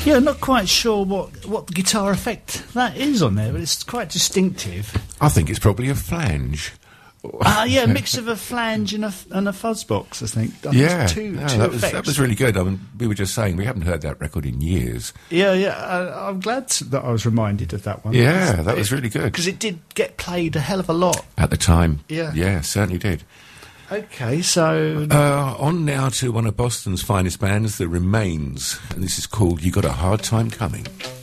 Yeah, not quite sure what guitar effect that is on there, but it's quite distinctive. I think it's probably a flange. Yeah, a mix of a flange and a fuzz box, I think. Yeah, two that was really good. I mean, we were just saying we haven't heard that record in years. Yeah, I'm glad that I was reminded of that one. Yeah, that was really good. Because it did get played a hell of a lot. At the time. Yeah, certainly did. Okay, so... on now to one of Boston's finest bands, The Remains, and this is called You Got a Hard Time Coming.